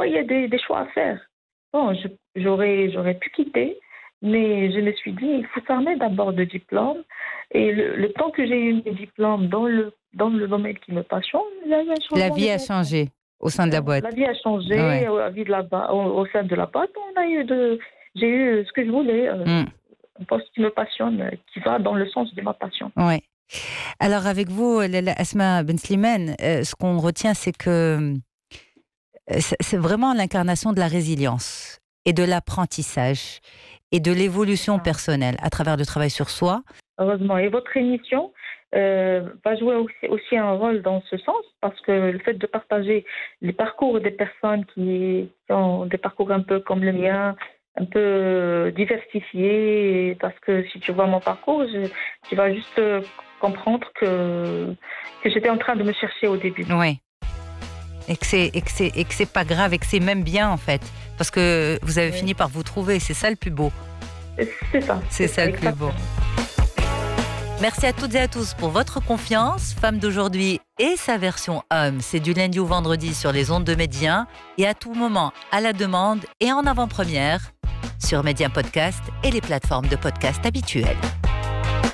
il y a des choix à faire. Bon, j'aurais pu quitter, mais je me suis dit, il faut s'armer d'abord de diplôme. Et le temps que j'ai eu mes diplômes dans le domaine qui me passionne, il y a eu un La changement de vie a vie. changé au sein de la boîte. La vie a changé, Ouais. la vie au sein de la boîte, j'ai eu ce que je voulais, un poste qui me passionne, qui va dans le sens de ma passion. Ouais. Alors avec vous, Lalla Asma Ben Slimane, ce qu'on retient, c'est que c'est vraiment l'incarnation de la résilience et de l'apprentissage et de l'évolution personnelle à travers le travail sur soi. Heureusement. Et votre émission va jouer aussi un rôle dans ce sens, parce que le fait de partager les parcours des personnes qui ont des parcours un peu comme le mien, un peu diversifiés, parce que si tu vois mon parcours, tu vas juste comprendre que j'étais en train de me chercher au début. Oui. Et que c'est pas grave, et que c'est même bien en fait, parce que vous avez fini par vous trouver. C'est ça le plus beau. C'est ça. C'est ça le plus beau. Merci à toutes et à tous pour votre confiance. Femme d'aujourd'hui et sa version homme, c'est du lundi au vendredi sur les ondes de Média et à tout moment à la demande et en avant-première sur Média Podcast et les plateformes de podcast habituelles.